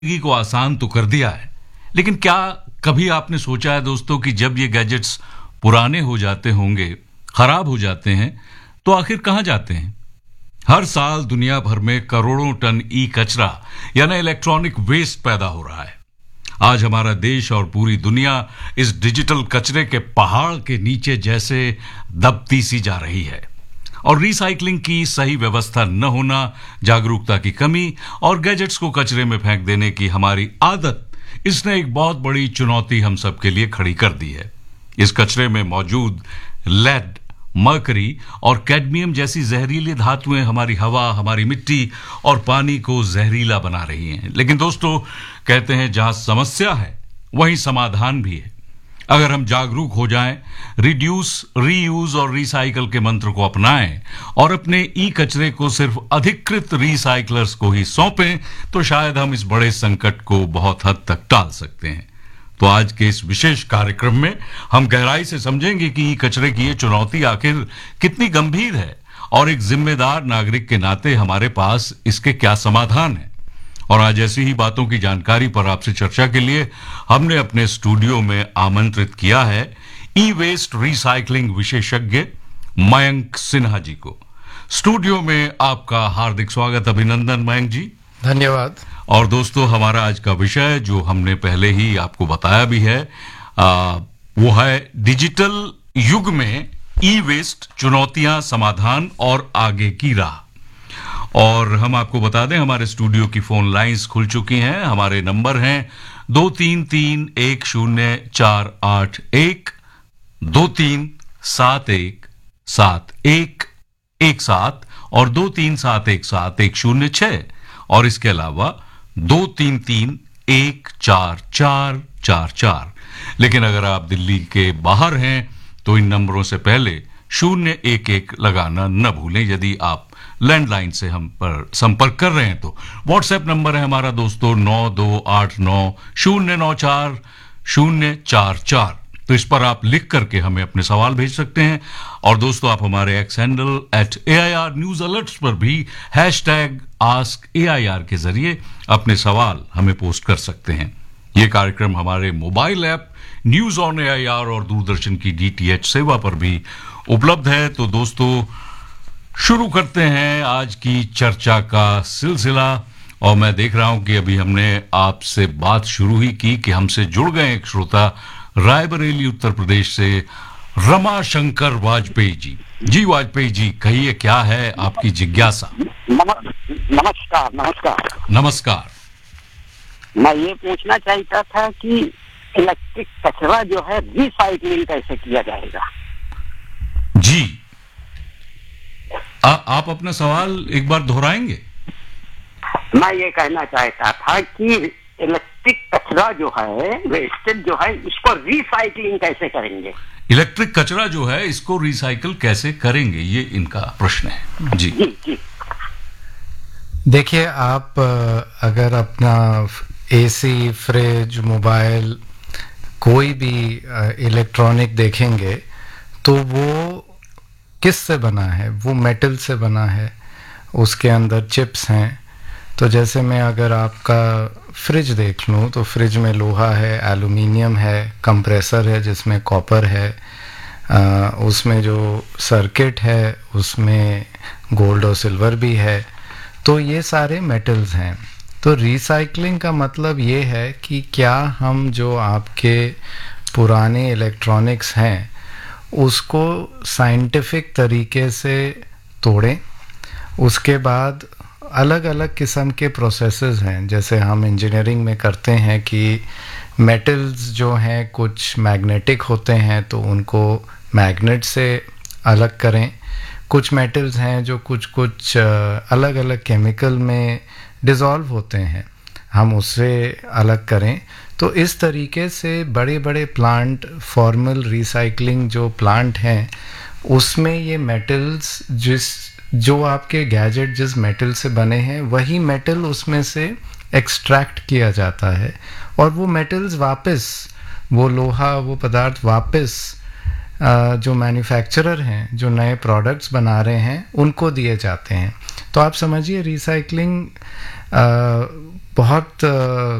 जिंदगी को आसान तो कर दिया है, लेकिन क्या कभी आपने सोचा है दोस्तों कि जब ये गैजेट्स पुराने हो जाते होंगे, खराब हो जाते हैं, तो आखिर कहां जाते हैं? हर साल दुनिया भर में करोड़ों टन ई कचरा यानी इलेक्ट्रॉनिक वेस्ट पैदा हो रहा है। आज हमारा देश और पूरी दुनिया इस डिजिटल कचरे के पहाड़ के नीचे जैसे दबती सी जा रही है, और रिसाइकलिंग की सही व्यवस्था न होना, जागरूकता की कमी और गैजेट्स को कचरे में फेंक देने की हमारी आदत, इसने एक बहुत बड़ी चुनौती हम सबके लिए खड़ी कर दी है। इस कचरे में मौजूद लेड, मर्करी और कैडमियम जैसी जहरीली धातुएं हमारी हवा, हमारी मिट्टी और पानी को जहरीला बना रही हैं। लेकिन दोस्तों, कहते हैं जहां समस्या है वहीं समाधान भी है। अगर हम जागरूक हो जाएं, रिड्यूस, रीयूज और रिसाइकल के मंत्र को अपनाएं और अपने ई कचरे को सिर्फ अधिकृत रिसाइकलर्स को ही सौंपें, तो शायद हम इस बड़े संकट को बहुत हद तक टाल सकते हैं। तो आज के इस विशेष कार्यक्रम में हम गहराई से समझेंगे कि ई कचरे की ये चुनौती आखिर कितनी गंभीर है और एक जिम्मेदार नागरिक के नाते हमारे पास इसके क्या समाधान है। और आज ऐसी ही बातों की जानकारी पर आपसे चर्चा के लिए हमने अपने स्टूडियो में आमंत्रित किया है ई वेस्ट रिसाइकलिंग विशेषज्ञ मयंक सिन्हा जी को। स्टूडियो में आपका हार्दिक स्वागत, अभिनंदन मयंक जी। धन्यवाद। और दोस्तों, हमारा आज का विषय जो हमने पहले ही आपको बताया भी है, वो है डिजिटल युग में ई वेस्ट, चुनौतियां, समाधान और आगे की राह। और हम आपको बता दें, हमारे स्टूडियो की फोन लाइंस खुल चुकी हैं। हमारे नंबर हैं 23310481, 23717117 और 23717106, और इसके अलावा 2331444। लेकिन अगर आप दिल्ली के बाहर हैं तो इन नंबरों से पहले 011 लगाना न भूलें। यदि आप लैंडलाइन से हम पर संपर्क कर रहे हैं तो व्हाट्सएप नंबर है हमारा दोस्तों 9289094044। तो इस पर आप लिख करके हमें अपने सवाल भेज सकते हैं। और दोस्तों, आप हमारे x handle @AIR news alerts पर भी #AskAIR के जरिए अपने सवाल हमें पोस्ट कर सकते हैं। ये कार्यक्रम हमारे mobile app news on AIR और दूरदर्शन की DTH सेवा पर भी उपलब्ध है। तो दोस्तों, शुरू करते हैं आज की चर्चा का सिलसिला। और मैं देख रहा हूं कि अभी हमने आपसे बात शुरू ही की कि हमसे जुड़ गए एक श्रोता रायबरेली उत्तर प्रदेश से, रमाशंकर वाजपेयी जी। जी वाजपेयी जी, कहिए क्या है आपकी जिज्ञासा? नमस्कार। नमस्कार। नमस्कार। मैं ये पूछना चाहता था कि इलेक्ट्रिक कचरा जो है रिसाइकलिंग कैसे किया जाएगा? जी, आप अपना सवाल एक बार दोहराएंगे? मैं ये कहना चाहता था कि इलेक्ट्रिक कचरा जो है, वेस्टेज जो है, उसको रिसाइकलिंग कैसे करेंगे? इलेक्ट्रिक कचरा जो है इसको रिसाइकल कैसे करेंगे, ये इनका प्रश्न है। जी जी जी। देखिए, आप अगर अपना AC, फ्रिज, मोबाइल, कोई भी इलेक्ट्रॉनिक देखेंगे तो वो किस से बना है? वो मेटल से बना है, उसके अंदर चिप्स हैं। तो जैसे मैं अगर आपका फ्रिज देख लूँ तो फ्रिज में लोहा है, एल्युमिनियम है, कंप्रेसर है जिसमें कॉपर है, उसमें जो सर्किट है उसमें गोल्ड और सिल्वर भी है। तो ये सारे मेटल्स हैं। तो रिसाइकलिंग का मतलब ये है कि क्या हम जो आपके पुराने इलेक्ट्रॉनिक्स हैं उसको साइंटिफिक तरीके से तोड़ें। उसके बाद अलग अलग किस्म के प्रोसेसेस हैं, जैसे हम इंजीनियरिंग में करते हैं कि मेटल्स जो हैं कुछ मैग्नेटिक होते हैं तो उनको मैग्नेट से अलग करें। कुछ मेटल्स हैं जो कुछ अलग अलग केमिकल में डिज़ोल्व होते हैं, हम उससे अलग करें। तो इस तरीके से बड़े बड़े प्लांट, फॉर्मल रिसाइकलिंग जो प्लांट हैं, उसमें ये मेटल्स जो आपके गैजेट जिस मेटल से बने हैं वही मेटल उसमें से एक्सट्रैक्ट किया जाता है, और वो मेटल्स वापस, वो लोहा, वो पदार्थ वापस जो मैन्युफैक्चरर हैं, जो नए प्रोडक्ट्स बना रहे हैं, उनको दिए जाते हैं। तो आप समझिए रिसाइकलिंग बहुत